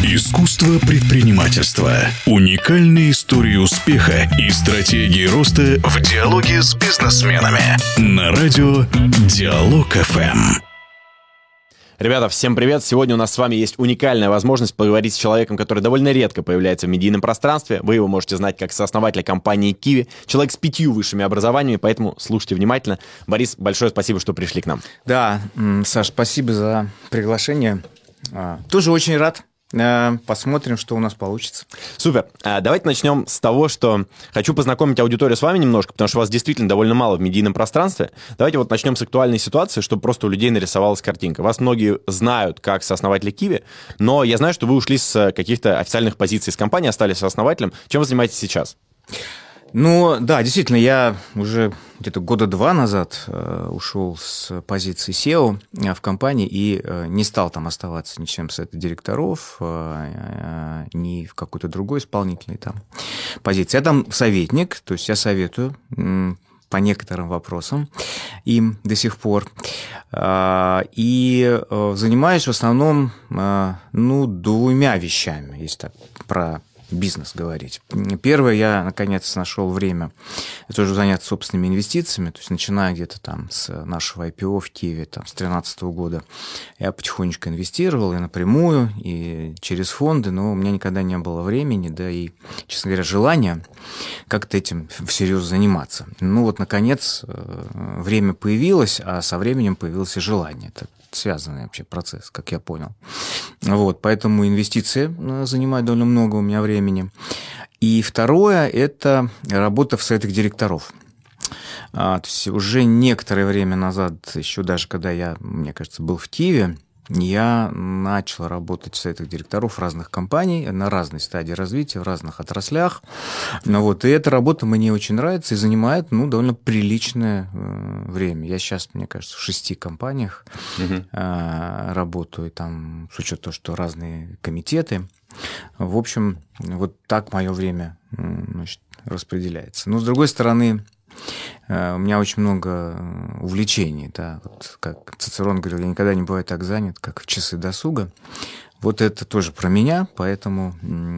Искусство предпринимательства. Уникальные истории успеха и стратегии роста в диалоге с бизнесменами. На радио Диалог ФМ. Ребята, всем привет! Сегодня у нас с вами есть уникальная возможность поговорить с человеком, который довольно редко появляется в медийном пространстве. Вы его можете знать как сооснователя компании Kiwi. Человек с 5 высшими образованиями, поэтому слушайте внимательно. Борис, большое спасибо, что пришли к нам. Да, Саш, спасибо за приглашение. Тоже очень рад. Посмотрим, что у нас получится. Супер. Давайте начнем с того, что хочу познакомить аудиторию с вами немножко, потому что вас действительно довольно мало в медийном пространстве. Давайте вот начнем с актуальной ситуации, чтобы просто у людей нарисовалась картинка. Вас многие знают как сооснователя Kiwi, но я знаю, что вы ушли с каких-то официальных позиций с компании, остались сооснователем. Чем вы занимаетесь сейчас? Ну, да, действительно, я уже где-то года 2 назад ушел с позиции SEO в компании и не стал там оставаться ни чем с совета директоров, ни в какой-то другой исполнительной там позиции. Я там советник, то есть я советую по некоторым вопросам им до сих пор. И занимаюсь в основном, двумя вещами, если так про бизнес говорить. Первое, я, наконец, нашел время тоже заняться собственными инвестициями, то есть начиная где-то там с нашего IPO в Киеве, там, с 2013 года, я потихонечку инвестировал и напрямую, и через фонды, но у меня никогда не было времени, да и, честно говоря, желания как-то этим всерьез заниматься. Ну вот, наконец, время появилось, а со временем появилось и желание. Это связанный вообще процесс, как я понял. Вот, поэтому инвестиции занимают довольно много у меня времени. И второе – это работа в советах директоров. То есть уже некоторое время назад, еще даже когда я, мне кажется, был в Киеве, я начал работать в советах директоров разных компаний на разной стадии развития, в разных отраслях. Вот, и эта работа мне очень нравится и занимает довольно приличное время. Я сейчас, мне кажется, в 6 компаниях работаю, там, с учетом того, что разные комитеты. В общем, вот так мое время распределяется. Но, с другой стороны, у меня очень много увлечений, да, вот как Цицерон говорил, я никогда не бываю так занят, как в часы досуга. Вот это тоже про меня, поэтому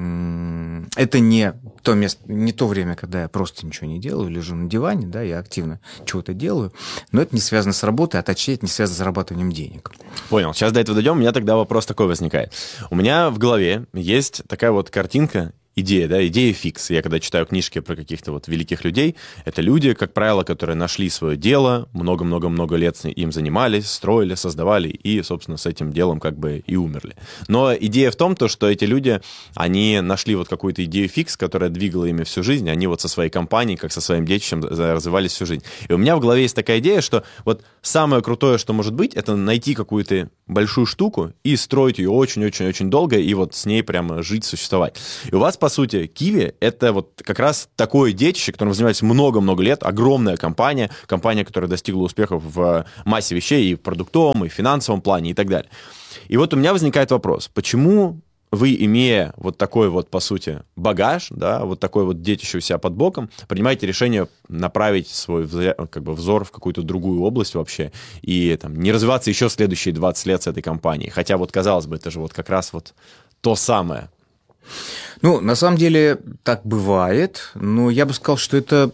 это не то место, не то время, когда я просто ничего не делаю, лежу на диване, да, я активно чего-то делаю, но это не связано с работой, а точнее, это не связано с зарабатыванием денег. Понял. Сейчас до этого дойдем, у меня тогда вопрос такой возникает. У меня в голове есть такая вот картинка, идея, да, идея фикс. Я когда читаю книжки про каких-то вот великих людей, это люди, как правило, которые нашли свое дело, много-много-много лет им занимались, строили, создавали и, собственно, с этим делом как бы и умерли. Но идея в том, что эти люди, они нашли вот какую-то идею фикс, которая двигала ими всю жизнь, они вот со своей компанией, как со своим детищем развивались всю жизнь. И у меня в голове есть такая идея, что вот самое крутое, что может быть, это найти какую-то большую штуку и строить ее очень-очень-очень долго, и вот с ней прямо жить, существовать. И у вас, по сути, Kiwi — это вот как раз такое детище, которым вы занимаетесь много-много лет, огромная компания, которая достигла успехов в массе вещей и в продуктовом, и в финансовом плане, и так далее. И вот у меня возникает вопрос, почему вы, имея вот такой вот, по сути, багаж, да, вот такой вот детище у себя под боком, принимаете решение направить свой взор в какую-то другую область вообще и там, не развиваться еще следующие 20 лет с этой компанией? Хотя вот, казалось бы, это же вот как раз вот то самое. Ну, на самом деле, так бывает, но я бы сказал, что это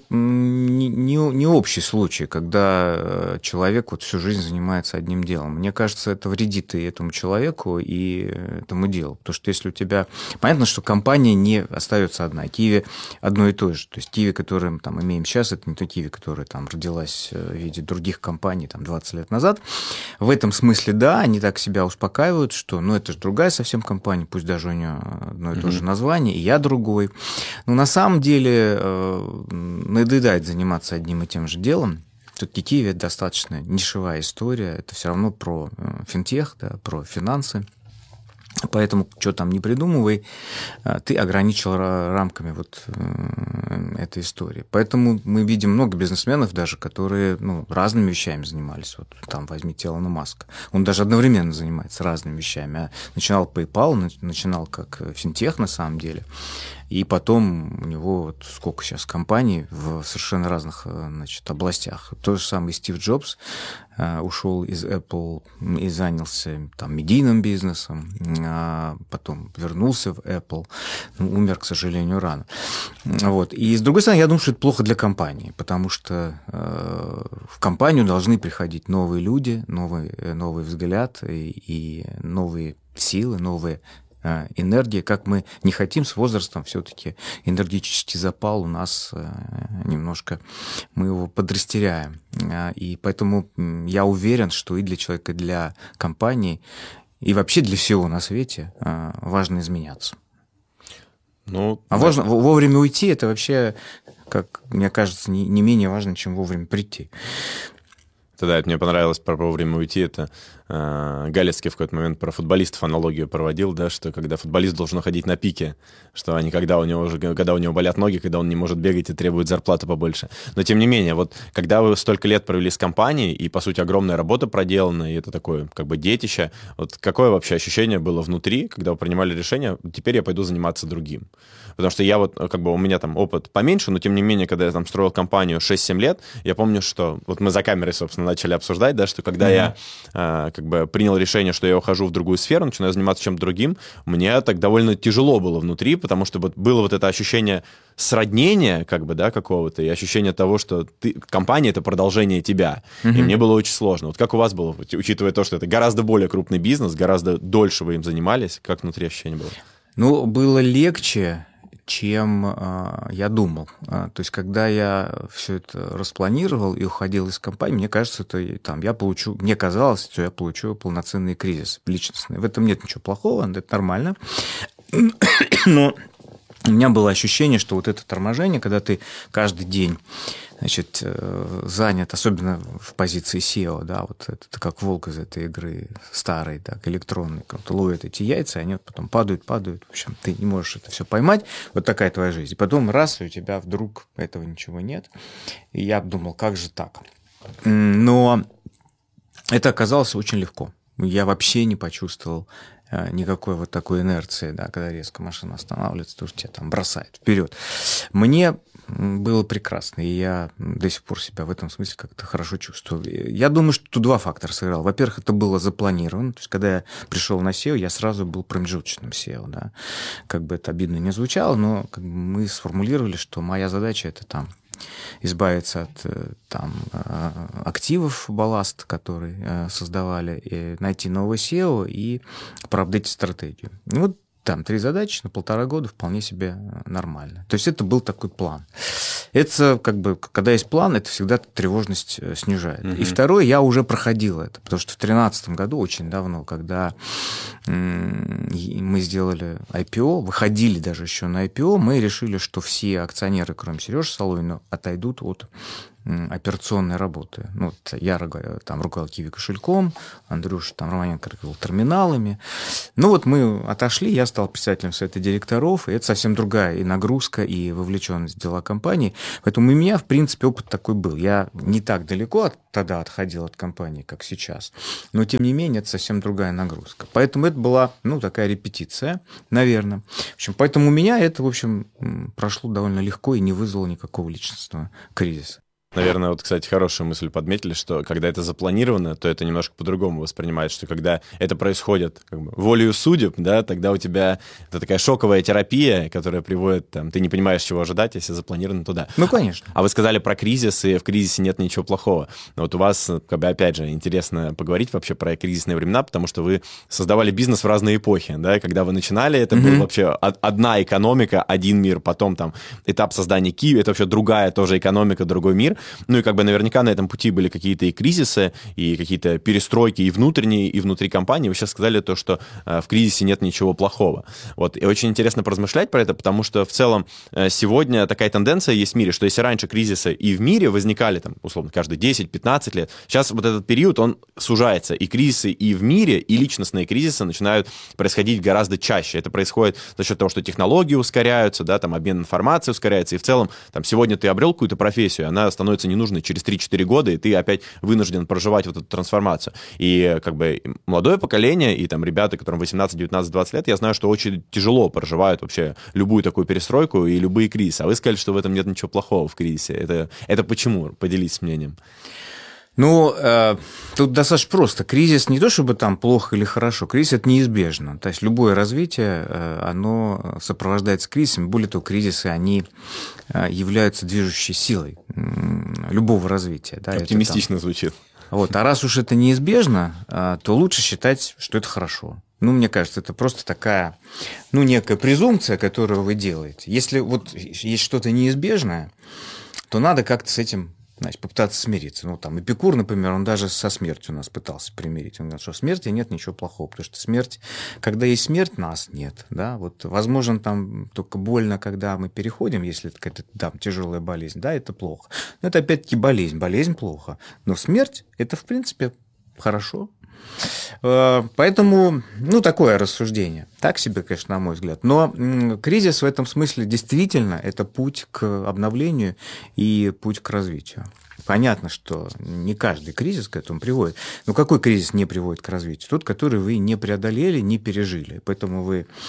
не общий случай, когда человек вот всю жизнь занимается одним делом. Мне кажется, это вредит и этому человеку, и этому делу. Потому что если у тебя... Понятно, что компания не остается одна. Kiwi одно и то же. То есть Kiwi, который мы там имеем сейчас, это не то Kiwi, которая там родилась в виде других компаний там 20 лет назад. В этом смысле, да, они так себя успокаивают, что это же другая совсем компания, пусть даже у нее одно и то же название, и я другой. Но на самом деле надоедает заниматься одним и тем же делом. Все-таки Kiwi – это достаточно нишевая история, это все равно про финтех, да, про финансы. Поэтому, что там не придумывай, ты ограничил рамками вот эта история. Поэтому мы видим много бизнесменов даже, которые разными вещами занимались. Вот там возьмите Илона Маска. Он даже одновременно занимается разными вещами. Начинал PayPal, начинал как финтех на самом деле. И потом у него вот сколько сейчас компаний в совершенно разных, областях. То же самое Стив Джобс ушел из Apple и занялся там медийным бизнесом, а потом вернулся в Apple, умер, к сожалению, рано. Вот. И с другой стороны, я думаю, что это плохо для компании, потому что в компанию должны приходить новые люди, новый взгляд и новые силы, новые энергия, как мы не хотим с возрастом, все-таки энергетический запал у нас немножко, мы его подрастеряем. И поэтому я уверен, что и для человека, и для компании, и вообще для всего на свете важно изменяться. Важно вовремя уйти, это вообще, как мне кажется, не менее важно, чем вовремя прийти. Да, это мне понравилось про вовремя уйти. Это Галицкий в какой-то момент про футболистов аналогию проводил, да, что когда футболист должен уходить на пике, что они, когда у него болят ноги, когда он не может бегать и требует зарплаты побольше. Но тем не менее, вот когда вы столько лет провели с компанией, и, по сути, огромная работа проделана, и это такое, как бы, детище, вот какое вообще ощущение было внутри, когда вы принимали решение, теперь я пойду заниматься другим? Потому что я вот, как бы, у меня там опыт поменьше, но тем не менее, когда я там строил компанию 6-7 лет, я помню, что, вот мы за камерой, собственно, начали обсуждать, да, что когда я как бы принял решение, что я ухожу в другую сферу, начинаю заниматься чем-то другим, мне так довольно тяжело было внутри, потому что вот было вот это ощущение сроднения, как бы, да, какого-то, и ощущение того, что компания — это продолжение тебя. И мне было очень сложно. Вот как у вас было, учитывая то, что это гораздо более крупный бизнес, гораздо дольше вы им занимались, как внутри ощущение было? Было легче, чем я думал. То есть, когда я все это распланировал и уходил из компании, мне кажется, мне казалось, что я получу полноценный кризис личностный. В этом нет ничего плохого, это нормально. Но у меня было ощущение, что вот это торможение, когда ты каждый день занят, особенно в позиции SEO, да, вот это как волк из этой игры старой, так, электронной, кто-то ловит эти яйца, они потом падают, в общем, ты не можешь это все поймать, вот такая твоя жизнь. И потом раз, и у тебя вдруг этого ничего нет. И я думал, как же так? Но это оказалось очень легко. Я вообще не почувствовал никакой вот такой инерции, да, когда резко машина останавливается, то, что тебя там бросает вперед. Мне было прекрасно, и я до сих пор себя в этом смысле как-то хорошо чувствую. Я думаю, что тут два фактора сыграл. Во-первых, это было запланировано. То есть, когда я пришел на SEO, я сразу был промежуточным SEO. Да. Как бы это обидно не звучало, но как бы мы сформулировали, что моя задача — это там избавиться от активов балласт, которые создавали, и найти новое SEO и проапдейтить стратегию. Вот там 3 задачи на 1,5 года вполне себе нормально. То есть это был такой план. Это как бы, когда есть план, это всегда тревожность снижает. И второе, я уже проходил это, потому что в 2013 году, очень давно, когда мы сделали IPO, выходили даже еще на IPO, мы решили, что все акционеры, кроме Сережи Соловина, отойдут от операционной работы. Я там руководил Киви кошельком, Андрюша там Романенко руководил терминалами. Мы отошли, я стал председателем совета директоров, и это совсем другая и нагрузка, и вовлеченность в дела компании. Поэтому у меня, в принципе, опыт такой был. Я не так далеко тогда отходил от компании, как сейчас, но, тем не менее, это совсем другая нагрузка. Поэтому это была, такая репетиция, наверное. В общем, поэтому у меня это, в общем, прошло довольно легко и не вызвало никакого личностного кризиса. Наверное, вот, кстати, хорошую мысль подметили, что когда это запланировано, то это немножко по-другому воспринимается, что когда это происходит как бы волею судеб, да, тогда у тебя это такая шоковая терапия, которая приводит, ты не понимаешь, чего ожидать, если запланировано туда. Конечно. А вы сказали про кризис, и в кризисе нет ничего плохого. Но вот у вас, как бы, опять же, интересно поговорить вообще про кризисные времена, потому что вы создавали бизнес в разные эпохи, да, когда вы начинали, это был вообще одна экономика, один мир, потом там этап создания Киви, это вообще другая тоже экономика, другой мир. Ну и как бы наверняка на этом пути были какие-то и кризисы, и какие-то перестройки и внутренние, и внутри компании. Вы сейчас сказали то, что в кризисе нет ничего плохого. Вот. И очень интересно поразмышлять про это, потому что в целом сегодня такая тенденция есть в мире, что если раньше кризисы и в мире возникали, там, условно, каждые 10-15 лет, сейчас вот этот период, он сужается, и кризисы и в мире, и личностные кризисы начинают происходить гораздо чаще. Это происходит за счет того, что технологии ускоряются, да, там, обмен информацией ускоряется, и в целом, там, сегодня ты обрел какую-то профессию, она становится ненужной через 3-4 года, и ты опять вынужден проживать вот эту трансформацию. И как бы молодое поколение, и там ребята, которым 18, 19, 20 лет, я знаю, что очень тяжело проживают вообще любую такую перестройку и любые кризисы. А вы сказали, что в этом нет ничего плохого в кризисе. Это почему? Поделитесь мнением. Ну, тут достаточно просто. Кризис не то, чтобы там плохо или хорошо. Кризис – это неизбежно. То есть любое развитие, оно сопровождается кризисами. Более того, кризисы, они являются движущей силой любого развития. Да, оптимистично звучит. Вот. А раз уж это неизбежно, то лучше считать, что это хорошо. Ну, мне кажется, это просто такая, ну, некая презумпция, которую вы делаете. Если вот есть что-то неизбежное, то надо как-то с этим, значит, попытаться смириться. Ну, там, Эпикур, например, он даже со смертью нас пытался примирить. Он говорит, что в смерти нет ничего плохого, потому что смерть, когда есть смерть, нас нет, да, вот, возможно, там только больно, когда мы переходим, если это какая-то, да, тяжелая болезнь, да, это плохо. Но это опять-таки болезнь плохо, но смерть, это, в принципе, хорошо. Поэтому, ну, такое рассуждение. Так себе, конечно, на мой взгляд. Но кризис в этом смысле действительно это путь к обновлению и путь к развитию. Понятно, что не каждый кризис к этому приводит. Но какой кризис не приводит к развитию? Тот, который вы не преодолели, не пережили. Поэтому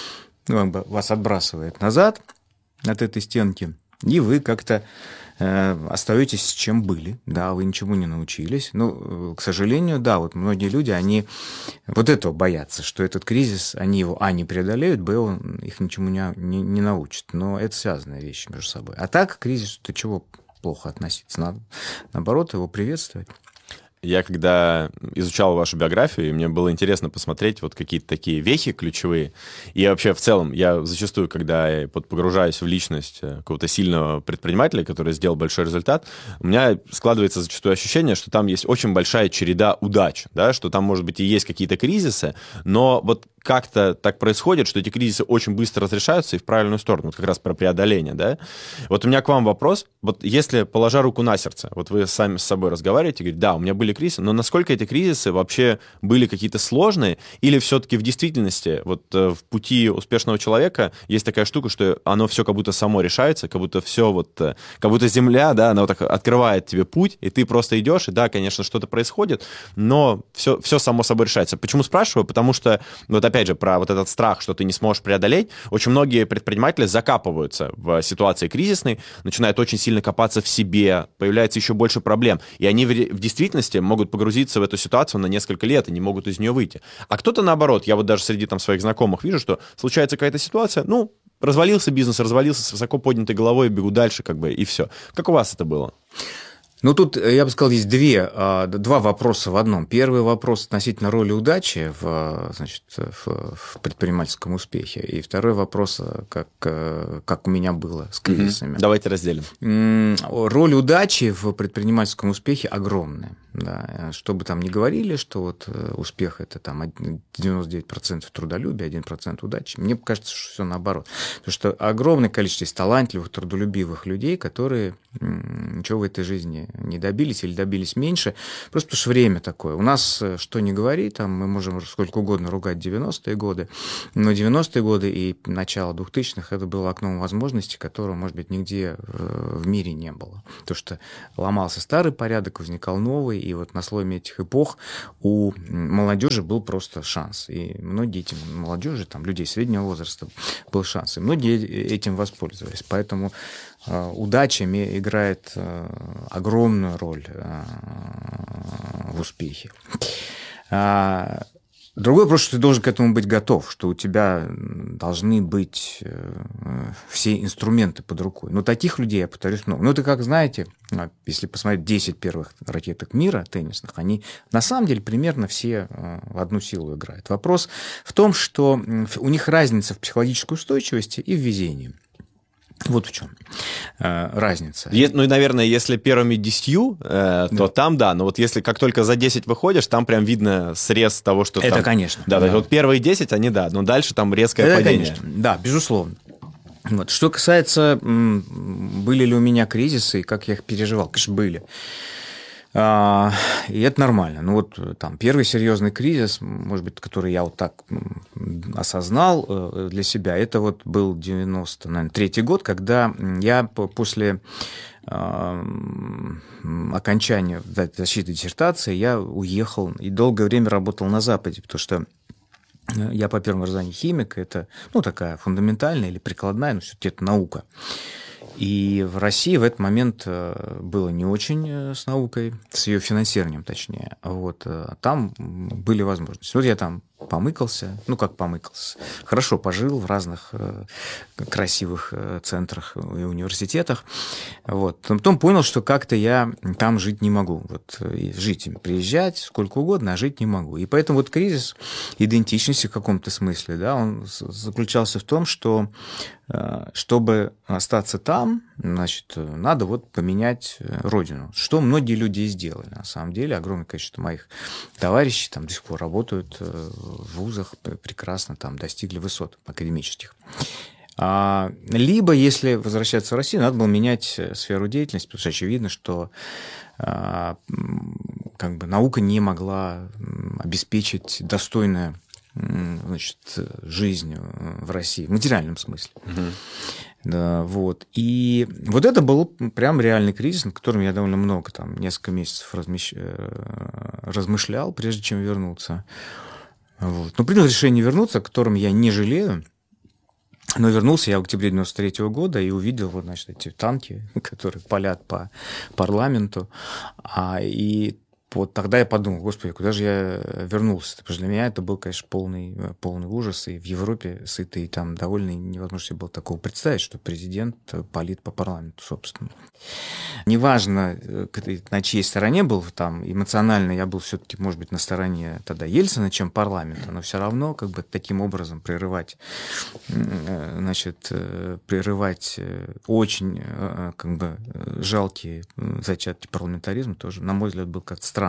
вас отбрасывает назад от этой стенки, и вы как-то остаетесь с чем были, да, вы ничему не научились. Ну, к сожалению, да, вот многие люди, они вот этого боятся, что этот кризис, они его, не преодолеют, он их ничему не научит. Но это связанные вещи между собой. А так, к кризису-то чего плохо относиться? Надо, наоборот, его приветствовать. Я когда изучал вашу биографию, мне было интересно посмотреть вот какие-то такие вехи ключевые. И вообще в целом я зачастую, когда я погружаюсь в личность какого-то сильного предпринимателя, который сделал большой результат, у меня складывается зачастую ощущение, что там есть очень большая череда удач, да, что там, может быть, и есть какие-то кризисы, но вот как-то так происходит, что эти кризисы очень быстро разрешаются и в правильную сторону. Вот как раз про преодоление, да. Вот у меня к вам вопрос. Вот если, положа руку на сердце, вот вы сами с собой разговариваете, говорите, да, у меня были кризисы, но насколько эти кризисы вообще были какие-то сложные, или все-таки в действительности вот в пути успешного человека есть такая штука, что оно все как будто само решается, как будто все вот, как будто земля, да, она вот так открывает тебе путь, и ты просто идешь, и да, конечно, что-то происходит, но все само собой решается. Почему спрашиваю? Потому что вот опять же, про вот этот страх, что ты не сможешь преодолеть, очень многие предприниматели закапываются в ситуации кризисной, начинают очень сильно копаться в себе, появляется еще больше проблем, и они в действительности могут погрузиться в эту ситуацию на несколько лет и не могут из нее выйти. А кто-то наоборот, я вот даже среди там своих знакомых вижу, что случается какая-то ситуация, ну, развалился бизнес, развалился с высоко поднятой головой, бегу дальше, как бы, и все. Как у вас это было? Ну, тут, я бы сказал, есть два вопроса в одном. Первый вопрос относительно роли удачи в предпринимательском успехе. И второй вопрос, как у меня было с кризисами. Давайте разделим. Роль удачи в предпринимательском успехе огромная. Да. Что бы там ни говорили, что вот успех – это там 99% трудолюбия, 1% удачи. Мне кажется, что все наоборот. Потому что огромное количество есть талантливых, трудолюбивых людей, которые ничего в этой жизни не добились или добились меньше, просто потому что время такое. У нас, что ни говори, там мы можем сколько угодно ругать 90-е годы, но 90-е годы и начало 2000-х это было окном возможностей, которого, может быть, нигде в мире не было. Потому что ломался старый порядок, возникал новый, и вот на сломе этих эпох у молодежи был просто шанс. И многие этим молодежи, там, людей среднего возраста, был шанс. И многие этим воспользовались. Поэтому удача играет огромную роль в успехе. Другой вопрос, что ты должен к этому быть готов, что у тебя должны быть все инструменты под рукой. Но таких людей, я повторюсь, много. Ну, это как, знаете, если посмотреть 10 первых ракеток мира теннисных, они на самом деле примерно все в одну силу играют. Вопрос в том, что у них разница в психологической устойчивости и в везении. Вот в чем разница. Ну и, наверное, если первыми 10, то там, да. Но вот если как только за 10 выходишь, там прям видно срез того, что это, там... конечно. Да, вот первые 10, они, да. Но дальше там резкое это, падение. Конечно. Да, безусловно. Вот. Что касается, были ли у меня кризисы и как я их переживал, конечно, были. И это нормально. Ну вот там первый серьезный кризис, может быть, который я вот так осознал для себя, это вот был 93-й год, когда я после окончания защиты диссертации я уехал и долгое время работал на Западе, потому что я по первому образованию химик, это такая фундаментальная или прикладная, но все-таки это наука. И в России в этот момент было не очень с наукой, с ее финансированием, точнее. Вот. Там были возможности. Вот я там помыкался, как помыкался, хорошо пожил в разных красивых центрах и университетах. Вот. Потом понял, что как-то я там жить не могу. Вот. Жить, приезжать сколько угодно, а жить не могу. И поэтому вот кризис идентичности в каком-то смысле, да, он заключался в том, что чтобы остаться там, значит, надо вот поменять родину. Что многие люди и сделали, на самом деле. Огромное количество моих товарищей там до сих пор работают в вузах, прекрасно там достигли высот академических. Либо, если возвращаться в Россию, надо было менять сферу деятельности, потому что очевидно, что наука не могла обеспечить достойное жизнь в России, в материальном смысле. Да, вот. И вот это был прям реальный кризис, над которым я довольно много, там, несколько месяцев размышлял, прежде чем вернуться. Вот. Но принял решение вернуться, о котором я не жалею. Но вернулся я в октябре 93-го года и увидел вот, значит, эти танки, которые палят по парламенту. И вот тогда я подумал, господи, куда же я вернулся? Потому что для меня это был, конечно, полный ужас. И в Европе сытый и там довольный невозможно себе было такого представить, что президент палит по парламенту, собственно. Неважно, на чьей стороне был, там прэмоционально я был все-таки, может быть, на стороне тогда Ельцина, чем парламента, но все равно таким образом прерывать очень жалкие зачатки парламентаризма тоже, на мой взгляд, был как-то странно.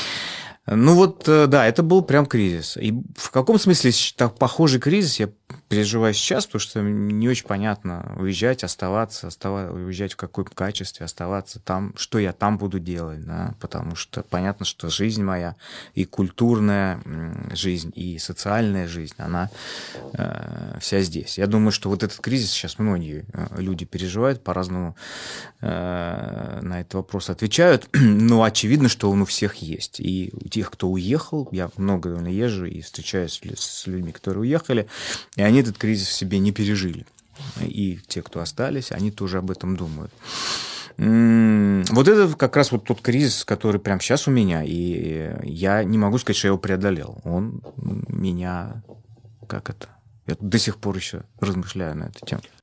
Да, это был прям кризис. И в каком смысле похожий кризис я переживаю сейчас, потому что не очень понятно уезжать, уезжать в каком качестве, оставаться там, что я там буду делать, да? Потому что понятно, что жизнь моя, и культурная жизнь, и социальная жизнь, она вся здесь. Я думаю, что вот этот кризис сейчас многие люди переживают, по-разному на этот вопрос отвечают, но очевидно, что он у всех есть. И у тех, кто уехал, я много довольно езжу и встречаюсь с людьми, которые уехали, и они этот кризис в себе не пережили. И те, кто остались, они тоже об этом думают. Вот это как раз вот тот кризис, который прямо сейчас у меня, и я не могу сказать, что я его преодолел. Он меня... Я до сих пор еще размышляю на эту тему.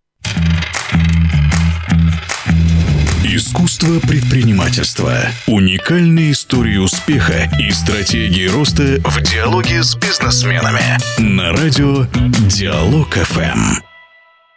Искусство предпринимательства. Уникальные истории успеха и стратегии роста в диалоге с бизнесменами. На радио Диалог ФМ.